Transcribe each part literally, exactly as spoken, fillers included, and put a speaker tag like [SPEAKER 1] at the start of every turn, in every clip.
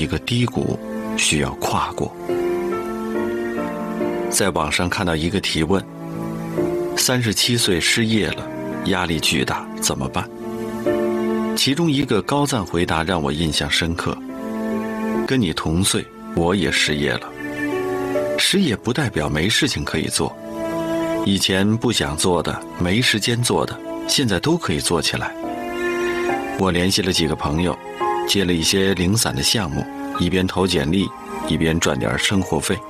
[SPEAKER 1] 个低谷需要跨过。在网上看到一个提问：三十七岁失业了，压力巨大，怎么办？其中一个高赞回答让我印象深刻：跟你同岁，我也失业了。失业不代表没事情可以做，以前不想做的、没时间做的，现在都可以做起来。我联系了几个朋友，接了一些零散的项目，一边投简历，一边赚点生活费。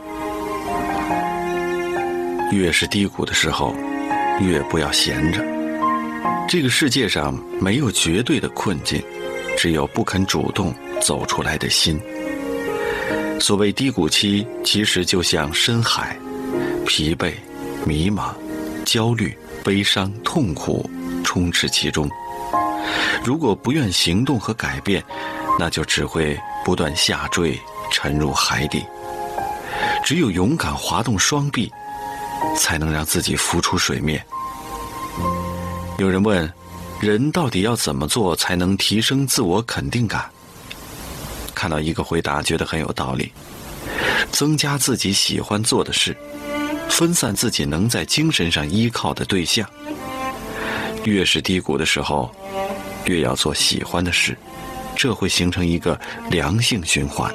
[SPEAKER 1] 越是低谷的时候，越不要闲着。这个世界上没有绝对的困境，只有不肯主动走出来的心。所谓低谷期，其实就像深海，疲惫、迷茫、焦虑、悲伤、痛苦充斥其中。如果不愿行动和改变，那就只会不断下坠，沉入海底。只有勇敢滑动双臂，才能让自己浮出水面。有人问，人到底要怎么做才能提升自我肯定感？看到一个回答，觉得很有道理：增加自己喜欢做的事，分散自己能在精神上依靠的对象。越是低谷的时候，越要做喜欢的事，这会形成一个良性循环。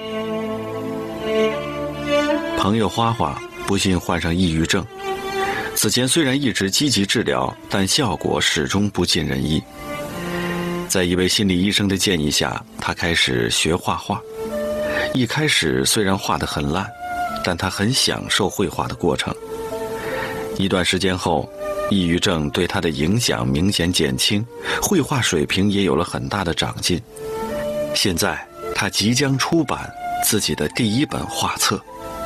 [SPEAKER 1] 朋友花花不幸患上抑郁症，此前虽然一直积极治疗，但效果始终不尽人意。在一位心理医生的建议下，他开始学画画。一开始虽然画得很烂，但他很享受绘画的过程。一段时间后，抑郁症对他的影响明显减轻，绘画水平也有了很大的长进。现在他即将出版自己的第一本画册。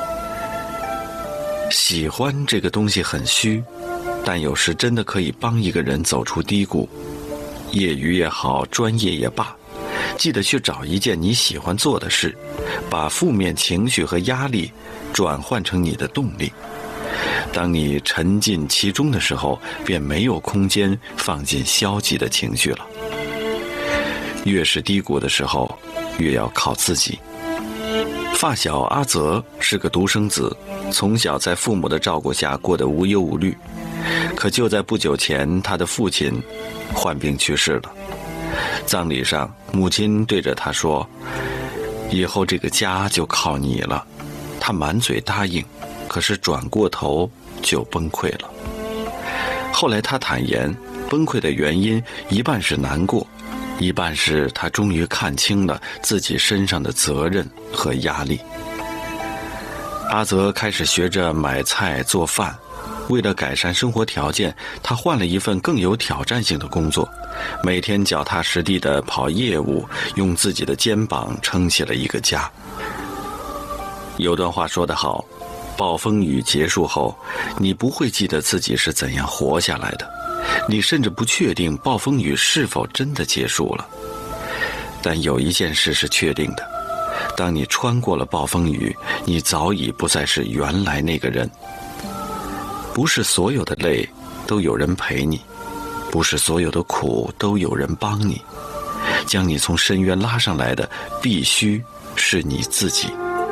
[SPEAKER 1] 喜欢这个东西很虚，但有时真的可以帮一个人走出低谷。业余也好，专业也罢，记得去找一件你喜欢做的事，把负面情绪和压力转换成你的动力。当你沉浸其中的时候，便没有空间放进消极的情绪了。越是低谷的时候，越要靠自己。发小阿泽是个独生子，从小在父母的照顾下过得无忧无虑。可就在不久前，他的父亲患病去世了。葬礼上，母亲对着他说：以后这个家就靠你了。他满嘴答应，可是转过头就崩溃了。后来他坦言，崩溃的原因一半是难过，一半是他终于看清了自己身上的责任和压力。阿泽开始学着买菜做饭，为了改善生活条件，他换了一份更有挑战性的工作，每天脚踏实地地跑业务，用自己的肩膀撑起了一个家。有段话说得好，暴风雨结束后，你不会记得自己是怎样活下来的，你甚至不确定暴风雨是否真的结束了。但有一件事是确定的，当你穿过了暴风雨，你早已不再是原来那个人。不是所有的累都有人陪你，不是所有的苦都有人帮你，将你从深渊拉上来的必须是你自己。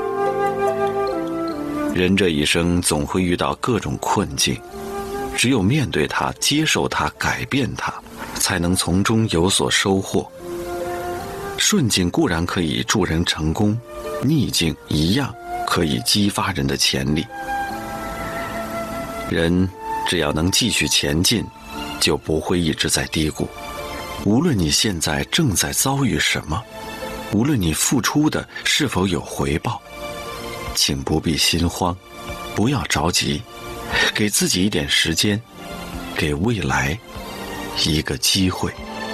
[SPEAKER 1] 人这一生总会遇到各种困境，只有面对它、接受它、改变它，才能从中有所收获。顺境固然可以助人成功，逆境一样可以激发人的潜力。人只要能继续前进，就不会一直在低谷。无论你现在正在遭遇什么，无论你付出的是否有回报，请不必心慌，不要着急，给自己一点时间，给未来一个机会。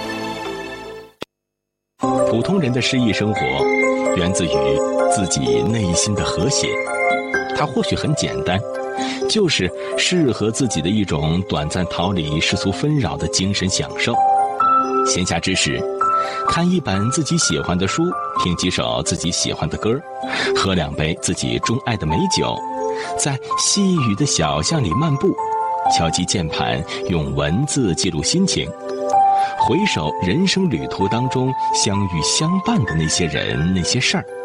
[SPEAKER 2] 普通人的诗意生活源自于自己内心的和谐，它或许很简单，就是适合自己的一种短暂逃离世俗纷扰的精神享受。闲暇之时，看一本自己喜欢的书，听几首自己喜欢的歌，喝两杯自己钟爱的美酒，在细雨的小巷里漫步，敲击键盘，用文字记录心情，回首人生旅途当中相遇相伴的那些人那些事儿，